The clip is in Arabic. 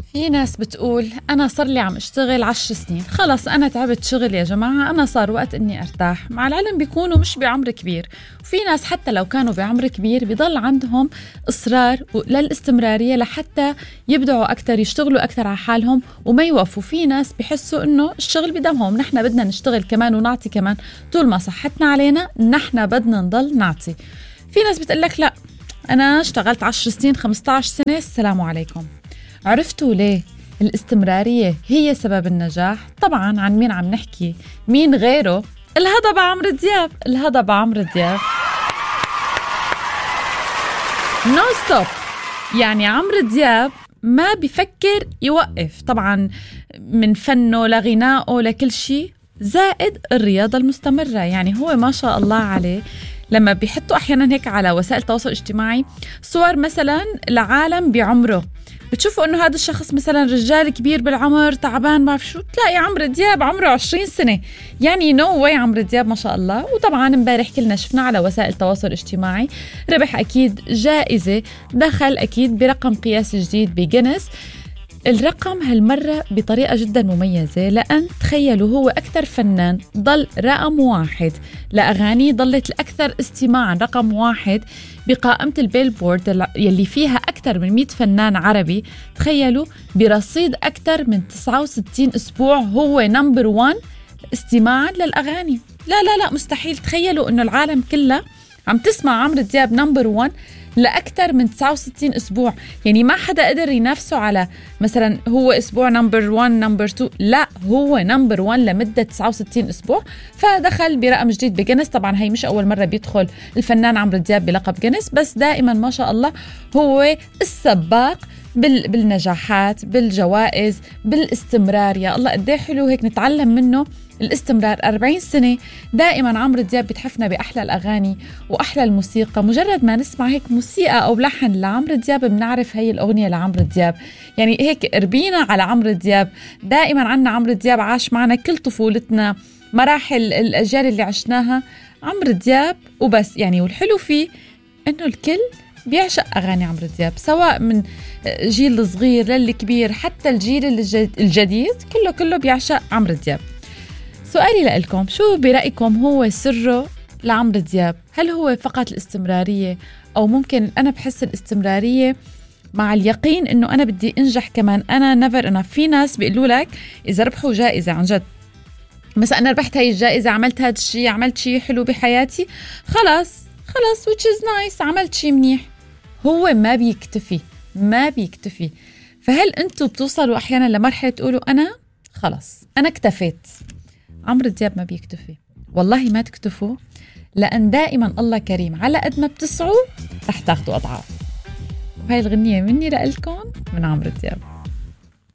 في ناس بتقول أنا صار لي عم اشتغل 10 سنين، خلص أنا تعبت شغل يا جماعة، أنا صار وقت إني أرتاح. مع العلم بيكونوا مش بعمر كبير، وفي ناس حتى لو كانوا بعمر كبير بيضل عندهم إصرار للاستمرارية لحتى يبدعوا أكتر، يشتغلوا أكتر على حالهم وما يوقفوا. في ناس بيحسوا إنه الشغل بدمهم، نحن بدنا نشتغل كمان ونعطي كمان، طول ما صحتنا علينا نحن بدنا نضل نعطي. في ناس بتقلك لا، أنا اشتغلت 10 سنين 15 سنة السلام عليكم. عرفتوا ليه الاستمرارية هي سبب النجاح؟ طبعا عن مين عم نحكي؟ مين غيره؟ الهضبة عمرو دياب. الهضبة عمرو دياب نو ستوب، يعني عمرو دياب ما بيفكر يوقف، طبعا من فنه لغنائه لكل شيء، زائد الرياضة المستمرة. يعني هو ما شاء الله عليه لما بيحطوا أحيانا هيك على وسائل التواصل الاجتماعي صور مثلا لعالم بعمره، بتشوفوا انه هذا الشخص مثلا رجال كبير بالعمر تعبان ما شو، تلاقي عمرو دياب عمره 20 سنة. يعني نو واي، عمرو دياب ما شاء الله. وطبعا امبارح كلنا شفنا على وسائل التواصل الاجتماعي ربح اكيد جائزة، دخل اكيد برقم قياسي جديد بجينيس. الرقم هالمرة بطريقة جدا مميزة، لأن تخيلوا هو أكثر فنان ضل رقم 1 لأغاني، ضلت الأكثر استماعا رقم 1 بقائمة البيلبورد يلي فيها أكثر من 100 فنان عربي. تخيلوا برصيد أكثر من 69 أسبوع هو نمبر 1 استماعا للأغاني. لا لا لا مستحيل. تخيلوا أنه العالم كله عم تسمع عمرو دياب نمبر 1 لأكثر من 69 أسبوع. يعني ما حدا قدر ينافسه على مثلا هو أسبوع نمبر 1 نمبر 2، لا هو نمبر 1 لمدة 69 أسبوع. فدخل برقم جديد بجينيس. طبعا هي مش أول مرة بيدخل الفنان عمرو دياب بلقب جينيس، بس دائما ما شاء الله هو السباق بالنجاحات، بالجوائز، بالاستمرار. يا الله قد ايه حلو هيك نتعلم منه الاستمرار. 40 سنة دائما عمرو دياب بتحفنا بأحلى الأغاني وأحلى الموسيقى. مجرد ما نسمع هيك موسيقى أو لحن لعمرو دياب بنعرف هي الأغنية لعمرو دياب. يعني هيك ربينا على عمرو دياب. دائما عنا عمرو دياب عاش معنا كل طفولتنا، مراحل الأجيال اللي عشناها عمرو دياب وبس. يعني والحلو فيه إنه الكل بيعشق أغاني عمرو دياب، سواء من جيل صغير للكبير، حتى الجيل الجديد كله بيعشق عمرو دياب. سؤالي لكم، شو برأيكم هو سره لعمرو دياب؟ هل هو فقط الاستمرارية، أو ممكن أنا بحس الاستمرارية مع اليقين إنه أنا بدي أنجح كمان؟ أنا never enough. في ناس بيقولوا لك إذا ربحوا جائزة عن جد، مثلا أنا ربحت هاي الجائزة، عملت هذا الشيء، عملت شيء حلو بحياتي، خلاص which is nice، عملت شيء منيح. هو ما بيكتفي. فهل أنتوا بتوصلوا أحيانا لمرحلة تقولوا أنا خلاص أنا اكتفيت؟ عمرو دياب ما بيكتفي، والله ما تكتفوا، لأن دائما الله كريم، على قد ما بتسعوا رح تاخدوا أضعاف. وهي الغنية مني لألكم من عمرو دياب.